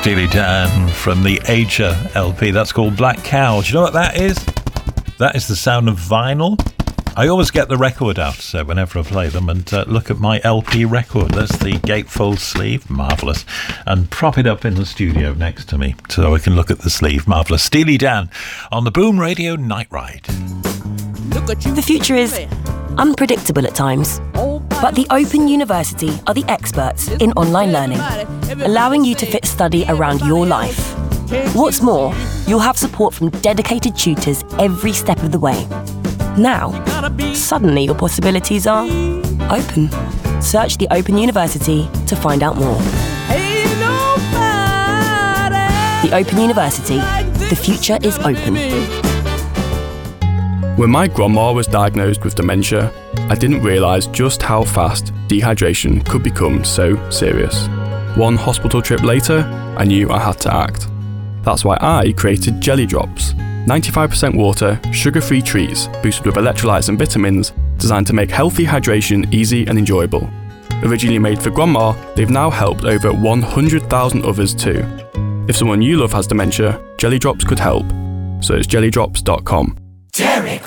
Steely Dan from the Aja LP. That's called Black Cow. Do you know what that is? That is the sound of vinyl. I always get the record out whenever I play them and look at my LP record. That's the gatefold sleeve. Marvellous. And prop it up in the studio next to me so I can look at the sleeve. Marvellous. Steely Dan on the Boom Radio Night Ride. The future is unpredictable at times, but the Open University are the experts in online learning, allowing you to fit study around your life. What's more, you'll have support from dedicated tutors every step of the way. Now, suddenly your possibilities are open. Search the Open University to find out more. The Open University. The future is open. When my grandma was diagnosed with dementia, I didn't realise just how fast dehydration could become so serious. One hospital trip later, I knew I had to act. That's why I created Jelly Drops. 95% water, sugar-free treats boosted with electrolytes and vitamins designed to make healthy hydration easy and enjoyable. Originally made for grandma, they've now helped over 100,000 others too. If someone you love has dementia, Jelly Drops could help. So it's jellydrops.com.